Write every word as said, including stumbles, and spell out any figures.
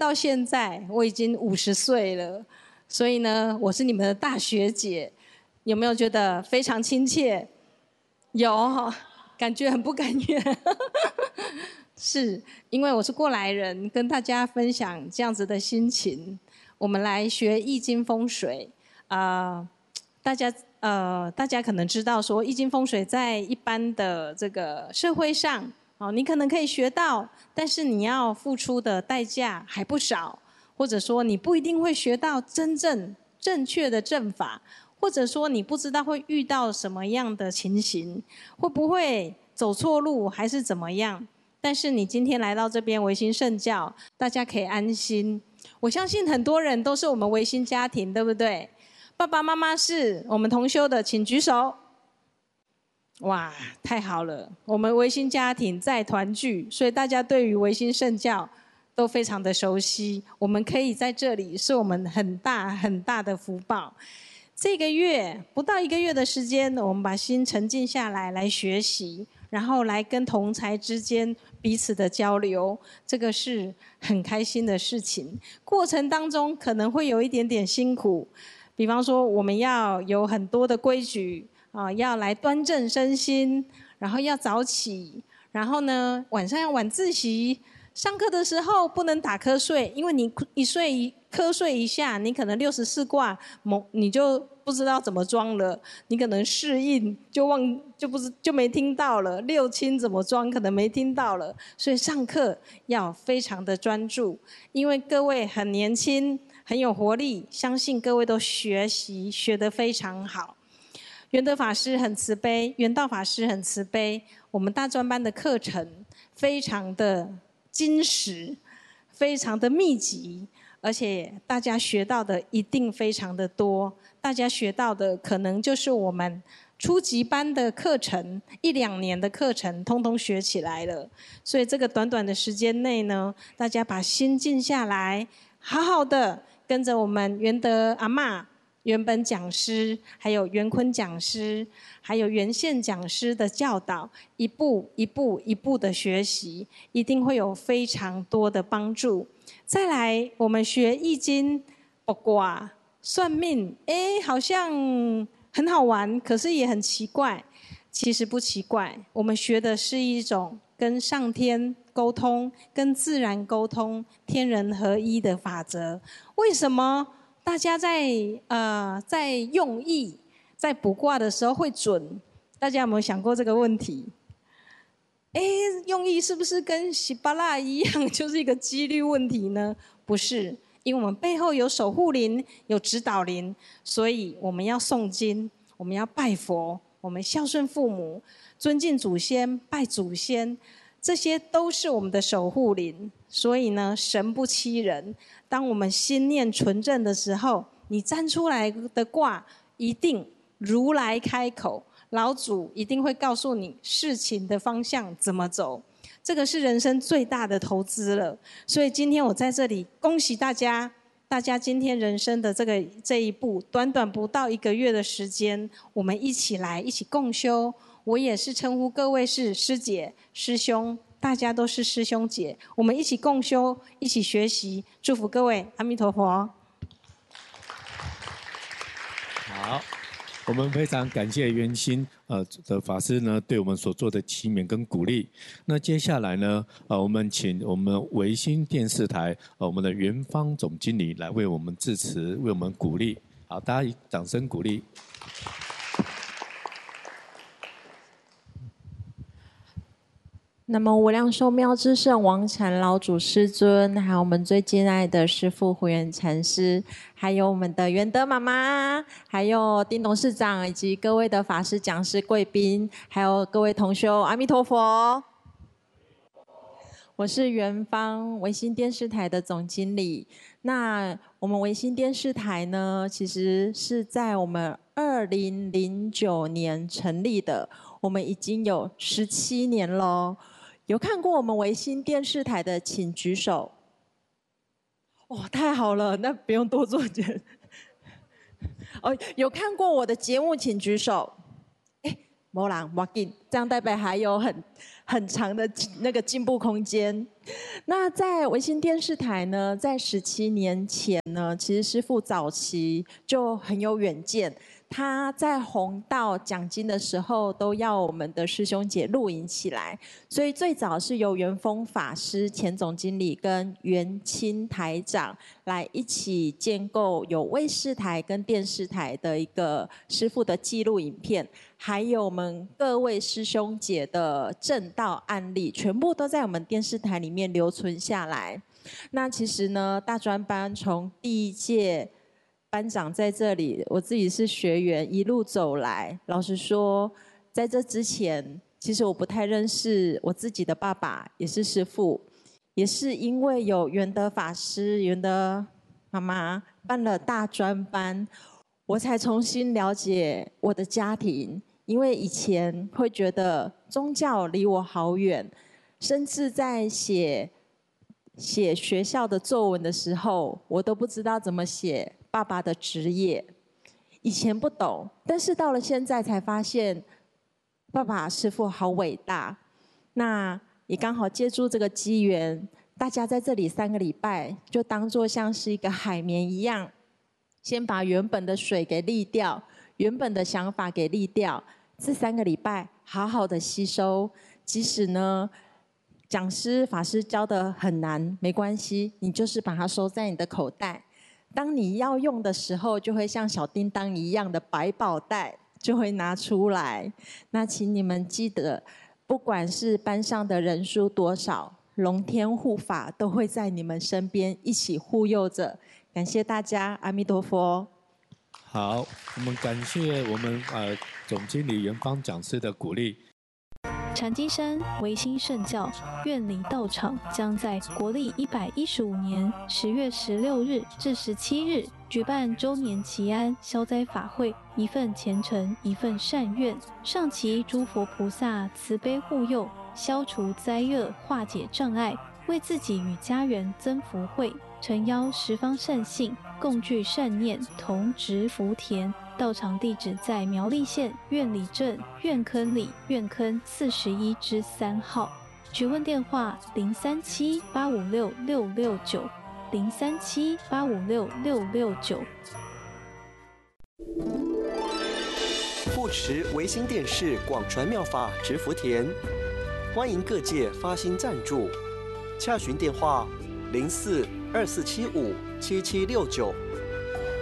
到现在，我已经五十岁了，所以呢，我是你们的大学姐，有没有觉得非常亲切？有，感觉很不甘愿。是因为我是过来人，跟大家分享这样子的心情。我们来学易经风水，呃，大家呃，大家可能知道说，易经风水在一般的这个社会上，哦，你可能可以学到，但是你要付出的代价还不少，或者说你不一定会学到真正正确的正法，或者说你不知道会遇到什么样的情形，会不会走错路，还是怎么样？但是你今天来到这边维新圣教，大家可以安心。我相信很多人都是我们维新家庭，对不对？爸爸妈妈是我们同修的，请举手。哇，太好了！我们维新家庭在团聚，所以大家对于维新圣教都非常的熟悉。我们可以在这里，是我们很大很大的福报。这个月不到一个月的时间，我们把心沉静下来，来学习。然后来跟同才之间彼此的交流，这个是很开心的事情。过程当中可能会有一点点辛苦，比方说我们要有很多的规矩啊，要来端正身心，然后要早起，然后呢晚上要晚自习。上课的时候不能打瞌睡，因为你一睡一瞌睡一下，你可能六十四卦，你就不知道怎么装了，你可能适应就忘就不是就没听到了，六亲怎么装可能没听到了，所以上课要非常的专注，因为各位很年轻，很有活力，相信各位都学习学得非常好。圆德法师很慈悲，圆道法师很慈悲，我们大专班的课程非常的精实，非常的密集，而且大家学到的一定非常的多。大家学到的可能就是我们初级班的课程，一两年的课程，通通学起来了。所以这个短短的时间内呢，大家把心静下来，好好的跟着我们圆德阿嬷、原本讲师，还有袁坤讲师，还有袁宪讲师的教导，一步一步一步的学习，一定会有非常多的帮助。再来，我们学易经、卜卦、算命，哎，好像很好玩，可是也很奇怪。其实不奇怪，我们学的是一种跟上天沟通、跟自然沟通、天人合一的法则。为什么大家在呃在用意在卜卦的时候会准？大家有没有想过这个问题？哎，用意是不是跟喜巴拉一样，就是一个几率问题呢？不是，因为我们背后有守护灵，有指导灵，所以我们要诵经，我们要拜佛，我们孝顺父母，尊敬祖先，拜祖先，这些都是我们的守护灵。所以呢，神不欺人。当我们心念纯正的时候，你占出来的卦一定如来开口，老祖一定会告诉你事情的方向怎么走。这个是人生最大的投资了。所以今天我在这里恭喜大家，大家今天人生的这个这一步，短短不到一个月的时间，我们一起来一起共修。我也是称呼各位是师姐、师兄，大家都是师兄姐，我们一起共修，一起学习，祝福各位，阿弥陀佛。 好，我们非常感谢圆心呃的法师呢对我们所做的启勉跟鼓励。那接下来呢，呃，我们请我们维新电视台呃我们的元芳总经理来为我们致辞，为我们鼓励。好，大家以掌声鼓励。 那么无量寿妙智圣王禅老祖师尊，还有我们最敬爱的师父慧远禅师，还有我们的元德妈妈，还有丁董事长，以及各位的法师、讲师、贵宾，还有各位同修，阿弥陀佛。我是元芳维新电视台的总经理。那我们维新电视台呢，其实是在我们二零零九年成立的，我们已经有十七年喽。有看过我们维新电视台的，请举手。哦，太好了，那不用多做解。哦，有看过我的节目，请举手。哎， 没啦，没紧，这样代表还有很很长的那个进步空间。那在维新电视台呢，在十七年前呢，其实师父早期就很有远见。他在弘道讲经的时候，都要我们的师兄姐录影起来，所以最早是由元丰法师前总经理跟元清台长来一起建构有卫视台跟电视台的一个师父的记录影片，还有我们各位师兄姐的证道案例，全部都在我们电视台里面留存下来。那其实呢，大专班从第一届班长在这里，我自己是学员，一路走来。老实说，在这之前，其实我不太认识我自己的爸爸，也是师父，也是因为有元德法师、元德妈妈办了大专班，我才重新了解我的家庭。因为以前会觉得宗教离我好远，甚至在写写学校的作文的时候，我都不知道怎么写爸爸的职业。以前不懂，但是到了现在才发现，爸爸师父好伟大。那也刚好借助这个机缘，大家在这里三个礼拜，就当作像是一个海绵一样，先把原本的水给沥掉，原本的想法给沥掉。这三个礼拜好好的吸收，即使呢讲师法师教的很难，没关系，你就是把它收在你的口袋。当你要用的时候，就会像小叮当一样的百宝袋就会拿出来。那请你们记得，不管是班上的人数多少，龙天护法都会在你们身边一起护佑着。感谢大家，阿弥陀佛。 好，我们感谢我们呃总经理元芳讲师的鼓励。 禅机山维新圣教院里道场将在国历一百一十五年十月十六日至十七日举办周年祈安消灾法会，一份虔诚，一份善愿，上祈诸佛菩萨慈悲护佑，消除灾厄，化解障碍，为自己与家人增福慧，诚邀十方善信共聚善念，同植福田。道场地址在苗栗县苑里镇苑坑里苑坑四十一之三号。询问电话：零三七八五六六六九，零三七八五六六六九。 护持维新电视广传妙法植福田，欢迎各界发心赞助，洽询电话：零四二四七五七七六九。